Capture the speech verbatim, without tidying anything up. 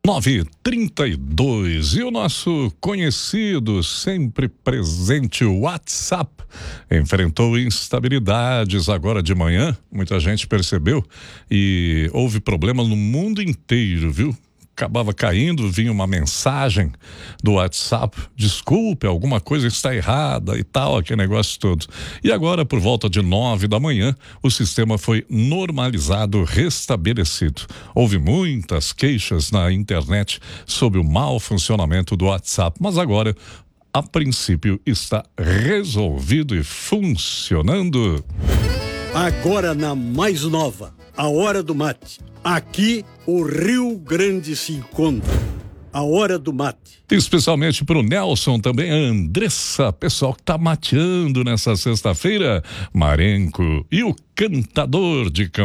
nove e trinta e dois, e o nosso conhecido, sempre presente WhatsApp enfrentou instabilidades agora de manhã, muita gente percebeu, e houve problema no mundo inteiro, viu? Acabava caindo, vinha uma mensagem do WhatsApp, desculpe, alguma coisa está errada e tal, aquele negócio todo. E agora, por volta de nove da manhã, o sistema foi normalizado, restabelecido. Houve muitas queixas na internet sobre o mau funcionamento do WhatsApp, mas agora, a princípio, está resolvido e funcionando. Agora na mais nova, a Hora do Mate. Aqui o Rio Grande se encontra. A Hora do Mate. Especialmente para o Nelson, também a Andressa, pessoal que tá mateando nessa sexta-feira, Marenco e o cantador de Campo